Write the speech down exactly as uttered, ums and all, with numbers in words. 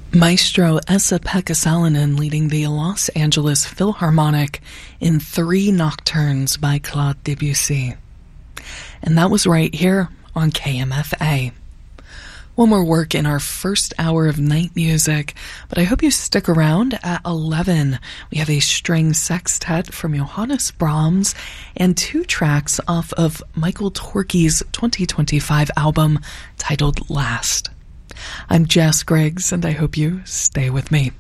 Maestro Esa-Pekka Salonen leading the Los Angeles Philharmonic in Three Nocturnes by Claude Debussy. And that was right here on K M F A. One more work in our first hour of night music, but I hope you stick around. At eleven, we have a string sextet from Johannes Brahms and two tracks off of Michael Torke's twenty twenty-five album titled Last. I'm Jess Griggs, and I hope you stay with me.